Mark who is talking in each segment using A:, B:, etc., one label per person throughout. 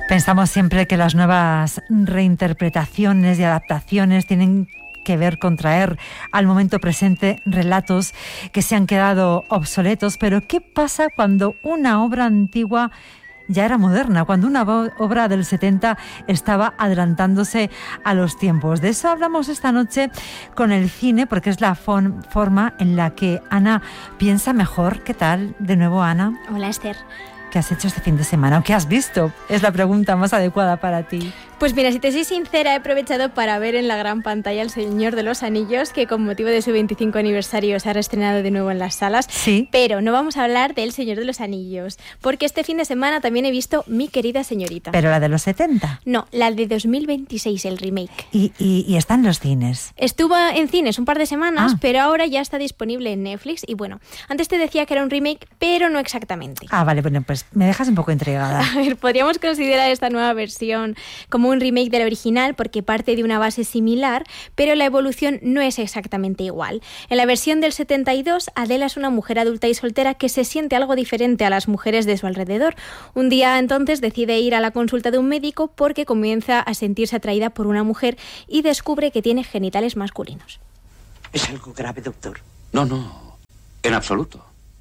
A: Pensamos siempre que las nuevas reinterpretaciones y adaptaciones tienen que ver con traer al momento presente relatos que se han quedado obsoletos, pero ¿qué pasa cuando una obra antigua ya era moderna, cuando una obra del 70 estaba adelantándose a los tiempos? De eso hablamos esta noche con el cine, porque es la forma en la que Ana piensa mejor. ¿Qué tal? De nuevo, Ana.
B: Hola, Esther.
A: ¿Qué has hecho este fin de semana o qué has visto? Es la pregunta más adecuada para ti.
B: Pues mira, si te soy sincera, he aprovechado para ver en la gran pantalla El Señor de los Anillos, que con motivo de su 25 aniversario se ha reestrenado de nuevo en las salas.
A: Sí.
B: Pero no vamos a hablar del Señor de los Anillos, porque este fin de semana también he visto Mi querida señorita.
A: ¿Pero la de los 70?
B: No, la de 2026, el remake.
A: ¿Y está en los cines?
B: Estuvo en cines un par de semanas, pero ahora ya está disponible en Netflix. Y bueno, antes te decía que era un remake, pero no exactamente.
A: Vale, bueno, pues me dejas un poco intrigada.
B: A ver, podríamos considerar esta nueva versión como un remake del original porque parte de una base similar, pero la evolución no es exactamente igual. En la versión del 72, Adela es una mujer adulta y soltera que se siente algo diferente a las mujeres de su alrededor. Un día entonces decide ir a la consulta de un médico porque comienza a sentirse atraída por una mujer y descubre que tiene genitales masculinos.
C: ¿Es algo grave, doctor?
D: No, en absoluto.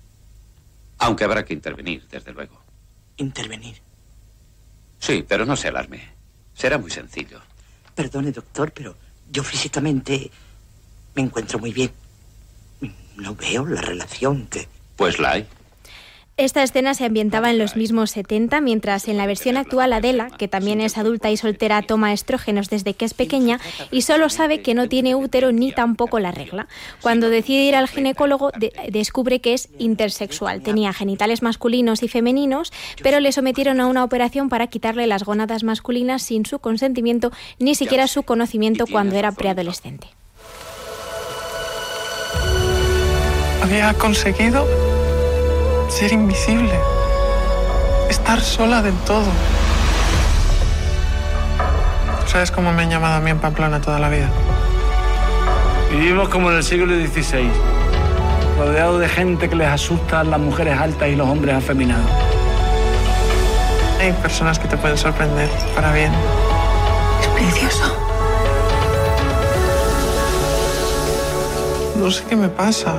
D: Aunque habrá que intervenir, desde luego.
C: ¿Intervenir?
D: Sí, pero no se alarme. Será muy sencillo.
C: Perdone, doctor, pero yo físicamente me encuentro muy bien. No veo la relación que...
D: Pues la hay.
B: Esta escena se ambientaba en los mismos 70, mientras en la versión actual Adela, que también es adulta y soltera, toma estrógenos desde que es pequeña y solo sabe que no tiene útero ni tampoco la regla. Cuando decide ir al ginecólogo, descubre que es intersexual. Tenía genitales masculinos y femeninos, pero le sometieron a una operación para quitarle las gónadas masculinas sin su consentimiento, ni siquiera su conocimiento cuando era preadolescente.
E: Había conseguido ser invisible, estar sola del todo. ¿Sabes cómo me han llamado a mí en Pamplona toda la vida?
F: Vivimos como en el siglo XVI, rodeado de gente que les asustan las mujeres altas y los hombres afeminados.
E: Hay personas que te pueden sorprender para bien.
G: Es precioso.
E: No sé qué me pasa.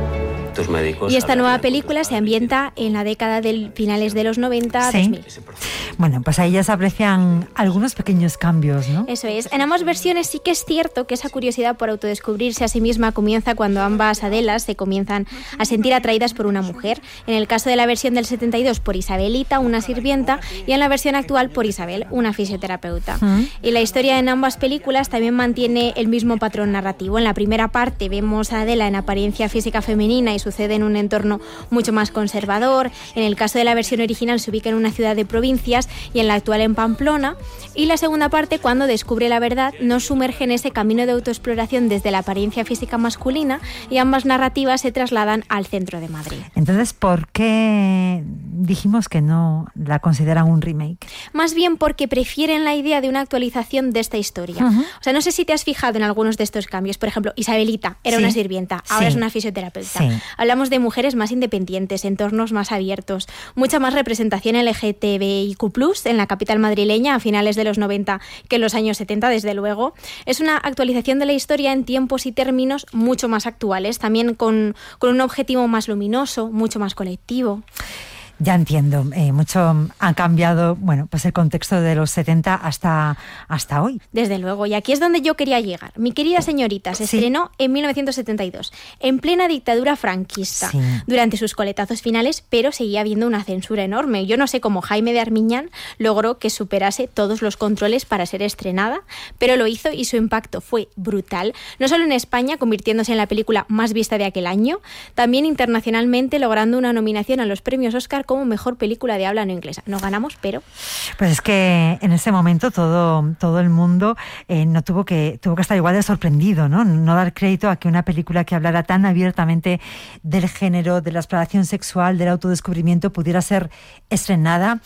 D: Tus médicos...
B: Y esta nueva película se ambienta en la década de finales de los 90, 2000.
A: Bueno, pues ahí ya se aprecian algunos pequeños cambios, ¿no?
B: Eso es. En ambas versiones sí que es cierto que esa curiosidad por autodescubrirse a sí misma comienza cuando ambas Adelas se comienzan a sentir atraídas por una mujer. En el caso de la versión del 72 por Isabelita, una sirvienta, y en la versión actual por Isabel, una fisioterapeuta. Y la historia en ambas películas también mantiene el mismo patrón narrativo. En la primera parte vemos a Adela en apariencia física femenina y sucede en un entorno mucho más conservador. En el caso de la versión original se ubica en una ciudad de provincias y en la actual en Pamplona. Y la segunda parte, cuando descubre la verdad, nos sumerge en ese camino de autoexploración desde la apariencia física masculina y ambas narrativas se trasladan al centro de Madrid.
A: Entonces, ¿por qué dijimos que no la consideran un remake?
B: Más bien porque prefieren la idea de una actualización de esta historia. O sea, no sé si te has fijado en algunos de estos cambios. Por ejemplo, Isabelita era una sirvienta, ahora es una fisioterapeuta. Hablamos de mujeres más independientes, entornos más abiertos, mucha más representación LGTBIQ+, en la capital madrileña a finales de los 90 que en los años 70, desde luego. Es una actualización de la historia en tiempos y términos mucho más actuales, también con un objetivo más luminoso, mucho más colectivo.
A: Ya entiendo, mucho ha cambiado, bueno, pues el contexto de los 70 hasta hoy.
B: Desde luego, y aquí es donde yo quería llegar. Mi querida señorita se estrenó en 1972, en plena dictadura franquista, durante sus coletazos finales, pero seguía habiendo una censura enorme. Yo no sé cómo Jaime de Armiñán logró que superase todos los controles para ser estrenada, pero lo hizo y su impacto fue brutal, no solo en España, convirtiéndose en la película más vista de aquel año, también internacionalmente, logrando una nominación a los premios Oscar como mejor película de habla no inglesa. No ganamos, pero...
A: Pues es que en ese momento todo el mundo tuvo que estar igual de sorprendido, ¿no? No dar crédito a que una película que hablara tan abiertamente del género, de la exploración sexual, del autodescubrimiento, pudiera ser estrenada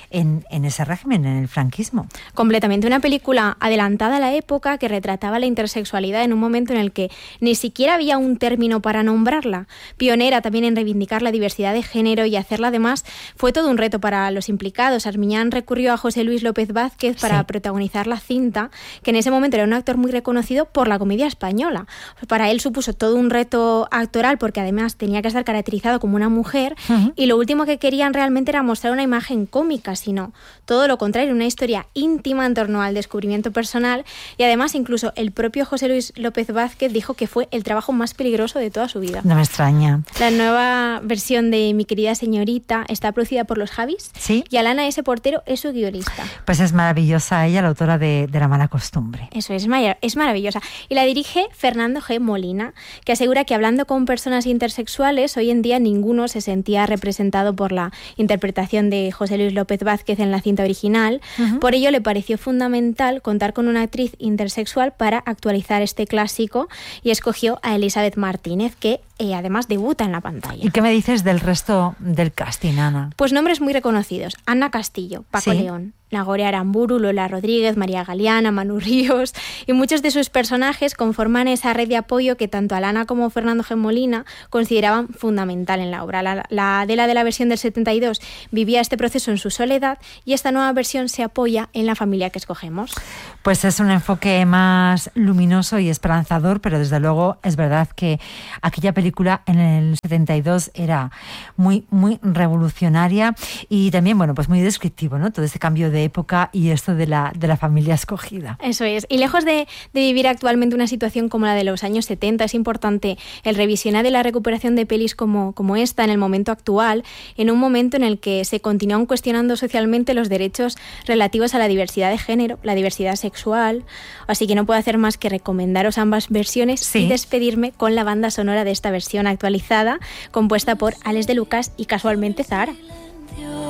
A: en ese régimen, en el franquismo.
B: Completamente. Una película adelantada a la época que retrataba la intersexualidad en un momento en el que ni siquiera había un término para nombrarla. Pionera también en reivindicar la diversidad de género y hacerla además fue todo un reto para los implicados. Armiñán recurrió a José Luis López Vázquez para protagonizar la cinta, que en ese momento era un actor muy reconocido por la comedia española. Para él supuso todo un reto actoral porque además tenía que estar caracterizado como una mujer y lo último que querían realmente era mostrar una imagen cómica, sino todo lo contrario, una historia íntima en torno al descubrimiento personal y además incluso el propio José Luis López Vázquez dijo que fue el trabajo más peligroso de toda su vida.
A: No me extraña.
B: La nueva versión de Mi querida señorita está producida por los Javis y Alana S. Portero es su guionista.
A: Pues es maravillosa ella, la autora de La mala costumbre.
B: Eso es maravillosa. Y la dirige Fernando G. Molina, que asegura que hablando con personas intersexuales, hoy en día ninguno se sentía representado por la interpretación de José Luis López Vázquez en la cinta original. Por ello le pareció fundamental contar con una actriz intersexual para actualizar este clásico y escogió a Elizabeth Martínez, que además debuta en la pantalla.
A: ¿Y qué me dices del resto del casting, Ana?
B: Pues nombres muy reconocidos. Ana Castillo, Paco León, Nagore Aramburu, Lola Rodríguez, María Galeana, Manu Ríos y muchos de sus personajes conforman esa red de apoyo que tanto Alana como Fernando G. Molina consideraban fundamental en la obra. La Adela de la versión del 72 vivía este proceso en su soledad y esta nueva versión se apoya en la familia que escogemos.
A: Pues es un enfoque más luminoso y esperanzador, pero desde luego es verdad que aquella película en el 72 era muy, muy revolucionaria y también, bueno, pues muy descriptivo, ¿no? Todo este cambio de época y esto de la familia escogida.
B: Eso es. Y lejos de vivir actualmente una situación como la de los años 70, es importante el revisionar de la recuperación de pelis como esta en el momento actual, en un momento en el que se continúan cuestionando socialmente los derechos relativos a la diversidad de género, la diversidad sexual. Así que no puedo hacer más que recomendaros ambas versiones y despedirme con la banda sonora de esta versión actualizada, compuesta por Alex de Lucas y casualmente Zahara.